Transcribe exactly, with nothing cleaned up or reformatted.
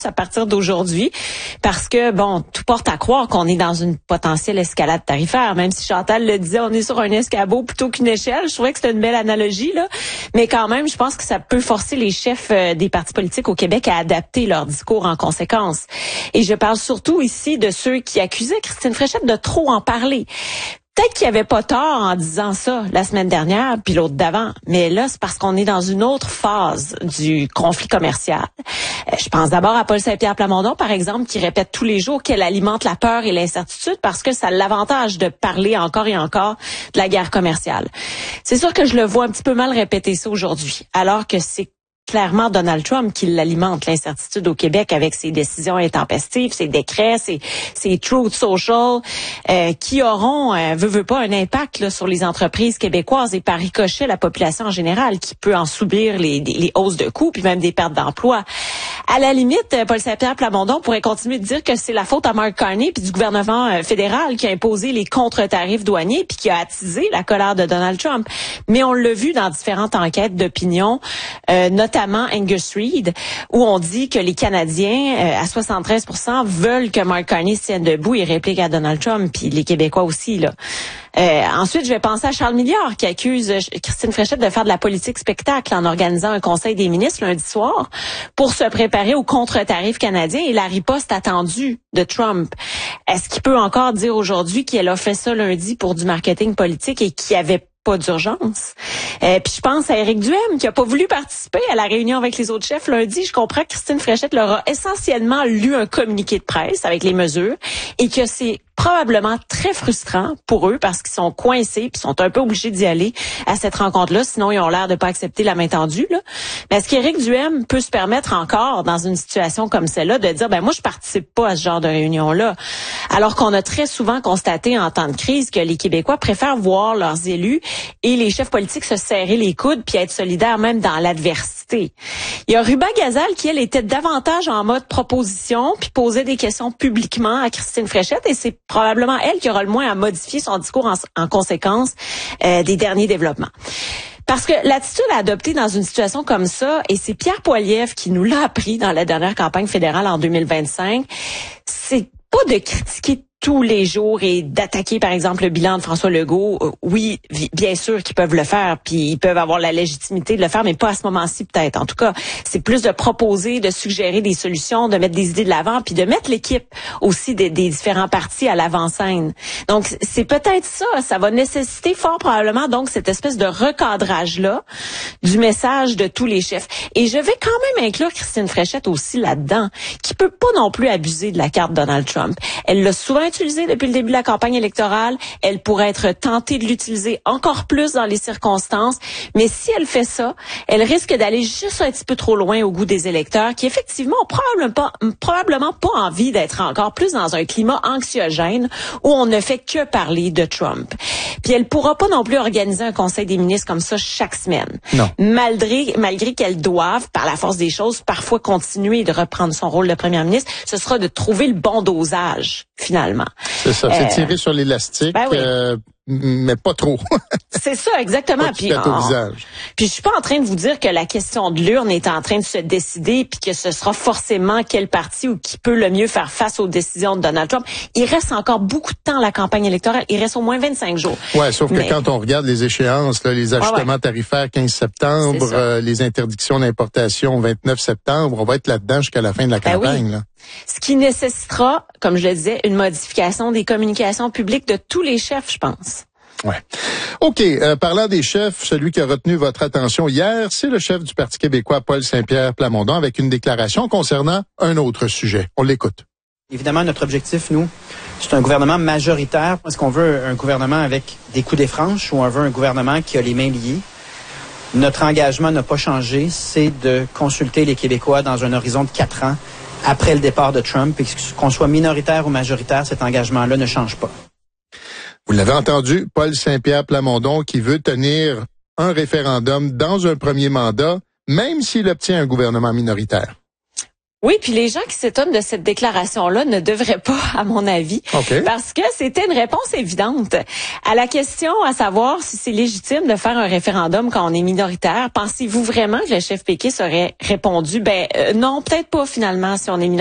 à partir d'aujourd'hui, parce que, bon, tout porte à croire qu'on est dans une potentielle escalade tarifaire. Même si Chantal le disait, on est sur un escabeau plutôt qu'une échelle. Je trouvais que c'était une belle analogie, là. Mais quand même, je pense que ça peut forcer les chefs des partis politiques au Québec à adapter leur discours en conséquence. Et je parle surtout ici de ceux qui accusaient Christine Fréchette de trop en parler. Peut-être qu'il n'y avait pas tort en disant ça la semaine dernière, puis l'autre d'avant. Mais là, c'est parce qu'on est dans une autre phase du conflit commercial. Je pense d'abord à Paul Saint-Pierre Plamondon, par exemple, qui répète tous les jours qu'elle alimente la peur et l'incertitude parce que ça a l'avantage de parler encore et encore de la guerre commerciale. C'est sûr que je le vois un petit peu mal répéter ça aujourd'hui, alors que c'est clairement Donald Trump qui l'alimente, l'incertitude au Québec avec ses décisions intempestives, ses décrets, ses, ses Truth Social, euh, qui auront, euh, veut, veut pas, un impact là, sur les entreprises québécoises et par ricochet la population en général qui peut en subir les, les hausses de coûts puis même des pertes d'emplois. À la limite, Paul Saint-Pierre Plamondon pourrait continuer de dire que c'est la faute à Mark Carney puis du gouvernement euh, fédéral qui a imposé les contre-tarifs douaniers puis qui a attisé la colère de Donald Trump. Mais on l'a vu dans différentes enquêtes d'opinion, euh, notamment Angus Reid, où on dit que les Canadiens, euh, à soixante-treize pour cent, veulent que Mark Carney se tienne debout et réplique à Donald Trump, puis les Québécois aussi, là. Euh, ensuite, je vais penser à Charles Milliard qui accuse Christine Fréchette de faire de la politique spectacle en organisant un conseil des ministres lundi soir pour se préparer aux contre-tarifs canadiens et la riposte attendue de Trump. Est-ce qu'il peut encore dire aujourd'hui qu'elle a fait ça lundi pour du marketing politique et qu'il y avait pas d'urgence? Euh, puis je pense à Éric Duhem qui a pas voulu participer à la réunion avec les autres chefs lundi. Je comprends que Christine Fréchette leur a essentiellement lu un communiqué de presse avec les mesures et que c'est probablement très frustrant pour eux parce qu'ils sont coincés puis sont un peu obligés d'y aller à cette rencontre-là. Sinon, ils ont l'air de pas accepter la main tendue, là. Mais est-ce qu'Éric Duhem peut se permettre encore, dans une situation comme celle-là, de dire, ben moi, je participe pas à ce genre de réunion-là? Alors qu'on a très souvent constaté en temps de crise que les Québécois préfèrent voir leurs élus et les chefs politiques se serrer les coudes puis être solidaires même dans l'adversité. Il y a Ruba Gazal qui, elle, était davantage en mode proposition puis posait des questions publiquement à Christine Fréchette et c'est probablement elle qui aura le moins à modifier son discours en, en conséquence euh, des derniers développements. Parce que l'attitude à adopter dans une situation comme ça, et c'est Pierre Poilievre qui nous l'a appris dans la dernière campagne fédérale en deux mille vingt-cinq, c'est pas de critiquer tous les jours et d'attaquer, par exemple, le bilan de François Legault. Euh, oui, bien sûr qu'ils peuvent le faire, puis ils peuvent avoir la légitimité de le faire, mais pas à ce moment-ci peut-être. En tout cas, c'est plus de proposer, de suggérer des solutions, de mettre des idées de l'avant, puis de mettre l'équipe aussi des, des différents partis à l'avant-scène. Donc, c'est peut-être ça. Ça va nécessiter fort probablement, donc, cette espèce de recadrage-là du message de tous les chefs. Et je vais quand même inclure Christine Fréchette aussi là-dedans, qui peut pas non plus abuser de la carte Donald Trump. Elle l'a souvent utilisée depuis le début de la campagne électorale. Elle pourrait être tentée de l'utiliser encore plus dans les circonstances. Mais si elle fait ça, elle risque d'aller juste un petit peu trop loin au goût des électeurs qui, effectivement, ont probablement pas, probablement pas envie d'être encore plus dans un climat anxiogène où on ne fait que parler de Trump. Puis elle pourra pas non plus organiser un conseil des ministres comme ça chaque semaine. Non. Malgré, malgré qu'elle doive, par la force des choses, parfois continuer de reprendre son rôle de première ministre, ce sera de trouver le bon dosage, finalement. C'est ça, c'est euh, tirer sur l'élastique, ben oui. euh, mais pas trop. C'est ça, exactement. Pas puis, au on, visage. Puis je suis pas en train de vous dire que la question de l'urne est en train de se décider puis que ce sera forcément quel parti ou qui peut le mieux faire face aux décisions de Donald Trump. Il reste encore beaucoup de temps à la campagne électorale. Il reste au moins vingt-cinq jours. Ouais, sauf mais, que quand on regarde les échéances, là, les ajustements ouais, ouais. tarifaires quinze septembre, euh, les interdictions d'importation vingt-neuf septembre, on va être là-dedans jusqu'à la fin de la ben campagne. Oui. Là. Ce qui nécessitera, comme je le disais, une modification des communications publiques de tous les chefs, je pense. Ouais. OK. Euh, parlant des chefs, celui qui a retenu votre attention hier, c'est le chef du Parti québécois, Paul Saint-Pierre Plamondon, avec une déclaration concernant un autre sujet. On l'écoute. Évidemment, notre objectif, nous, c'est un gouvernement majoritaire. Est-ce qu'on veut un gouvernement avec des coups des franches ou on veut un gouvernement qui a les mains liées? Notre engagement n'a pas changé. C'est de consulter les Québécois dans un horizon de quatre ans après le départ de Trump. Et qu'on soit minoritaire ou majoritaire, cet engagement-là ne change pas. Vous l'avez entendu, Paul Saint-Pierre Plamondon qui veut tenir un référendum dans un premier mandat, même s'il obtient un gouvernement minoritaire. Oui, puis les gens qui s'étonnent de cette déclaration-là ne devraient pas, à mon avis, okay. parce que c'était une réponse évidente. À la question à savoir si c'est légitime de faire un référendum quand on est minoritaire, pensez-vous vraiment que le chef péquiste aurait répondu, ben euh, non, peut-être pas finalement si on est minoritaire?